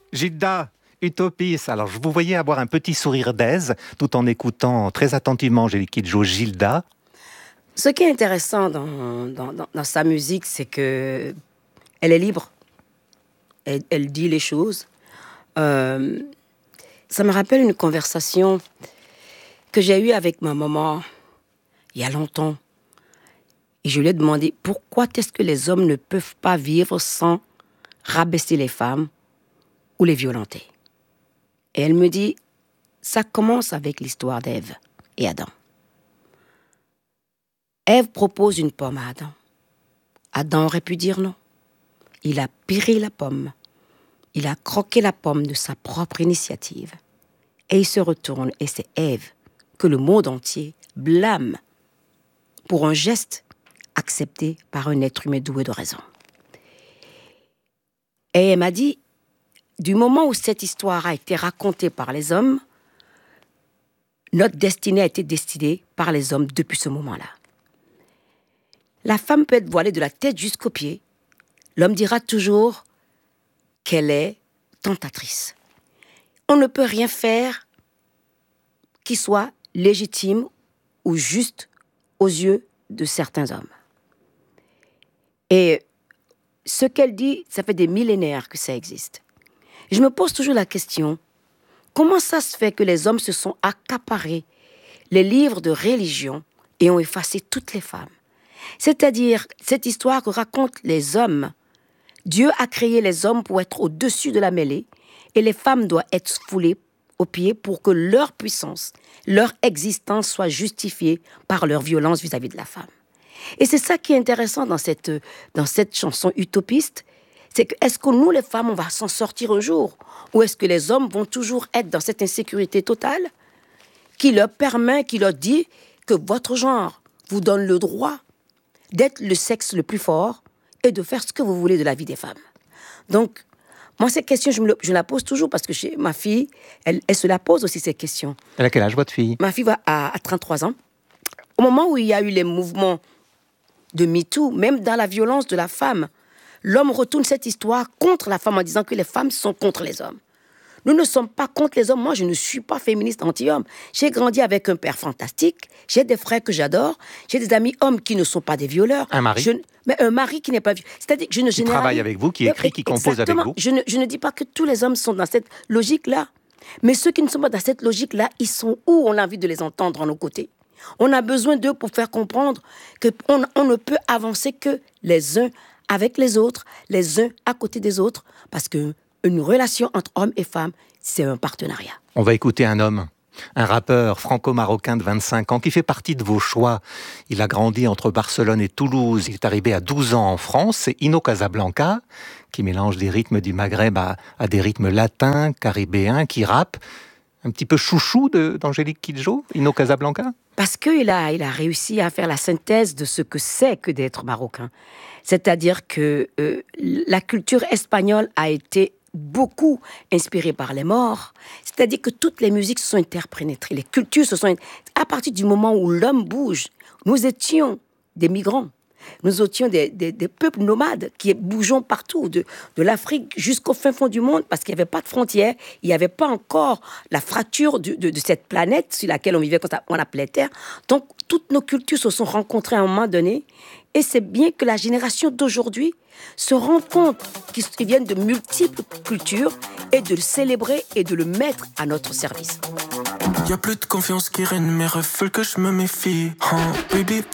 Gilda, Utopis. Alors, je vous voyais avoir un petit sourire d'aise tout en écoutant très attentivement Angélique Kidjo, Gilda. Ce qui est intéressant dans sa musique, c'est que elle est libre. Elle dit les choses. Ça me rappelle une conversation que j'ai eue avec ma maman il y a longtemps. Et je lui ai demandé pourquoi est-ce que les hommes ne peuvent pas vivre sans rabaisser les femmes ou les violenter. Et elle me dit, ça commence avec l'histoire d'Ève et Adam. Ève propose une pomme à Adam. Adam aurait pu dire non. Il a piré la pomme. Il a croqué la pomme de sa propre initiative. Et il se retourne et c'est Ève que le monde entier blâme pour un geste accepté par un être humain doué de raison. Et elle m'a dit, du moment où cette histoire a été racontée par les hommes, notre destinée a été destinée par les hommes depuis ce moment-là. La femme peut être voilée de la tête jusqu'aux pieds. L'homme dira toujours qu'elle est tentatrice. On ne peut rien faire qui soit légitime ou juste aux yeux de certains hommes. Et ce qu'elle dit, ça fait des millénaires que ça existe. Je me pose toujours la question, comment ça se fait que les hommes se sont accaparés les livres de religion et ont effacé toutes les femmes? C'est-à-dire, cette histoire que racontent les hommes, Dieu a créé les hommes pour être au-dessus de la mêlée et les femmes doivent être foulées aux pieds pour que leur puissance, leur existence soit justifiée par leur violence vis-à-vis de la femme. Et c'est ça qui est intéressant dans cette chanson utopiste, c'est que est-ce que nous, les femmes, on va s'en sortir un jour? Ou est-ce que les hommes vont toujours être dans cette insécurité totale qui leur permet, qui leur dit que votre genre vous donne le droit d'être le sexe le plus fort et de faire ce que vous voulez de la vie des femmes. Donc, moi, ces questions, je la pose toujours parce que ma fille, elle se la pose aussi, ces questions. Elle a quel âge, votre fille? Ma fille va à 33 ans. Au moment où il y a eu les mouvements de MeToo, même dans la violence de la femme, l'homme retourne cette histoire contre la femme en disant que les femmes sont contre les hommes. Nous ne sommes pas contre les hommes. Moi, je ne suis pas féministe anti-homme. J'ai grandi avec un père fantastique. J'ai des frères que j'adore. J'ai des amis hommes qui ne sont pas des violeurs. Un mari. Mais un mari qui n'est pas violeur. C'est-à-dire que je ne généralise... Qui travaille avec vous, qui écrit, qui compose avec vous. Je ne dis pas que tous les hommes sont dans cette logique-là. Mais ceux qui ne sont pas dans cette logique-là, ils sont où? On a envie de les entendre à nos côtés. On a besoin d'eux pour faire comprendre qu'on ne peut avancer que les uns avec les autres, les uns à côté des autres, parce qu'une relation entre hommes et femmes, c'est un partenariat. On va écouter un homme, un rappeur franco-marocain de 25 ans, qui fait partie de vos choix. Il a grandi entre Barcelone et Toulouse. Il est arrivé à 12 ans en France. C'est Ino Casablanca, qui mélange des rythmes du Maghreb à des rythmes latins, caribéens, qui rappe. Un petit peu chouchou d'Angélique Kidjo, Ino Casablanca? Parce qu'il a réussi à faire la synthèse de ce que c'est que d'être marocain. C'est-à-dire que la culture espagnole a été beaucoup inspirée par les morts. C'est-à-dire que toutes les musiques se sont interprénétrées, les cultures se sont... À partir du moment où l'homme bouge, nous étions des migrants. Nous étions des peuples nomades qui bougeons partout, de l'Afrique jusqu'au fin fond du monde, parce qu'il n'y avait pas de frontières, il n'y avait pas encore la fracture de cette planète sur laquelle on vivait, qu'on appelait Terre. Donc, toutes nos cultures se sont rencontrées à un moment donné, et c'est bien que la génération d'aujourd'hui se rend compte qu'ils viennent de multiples cultures et de le célébrer et de le mettre à notre service. Y'a plus de confiance qui règne, mes rêves veulent que je me méfie. Baby,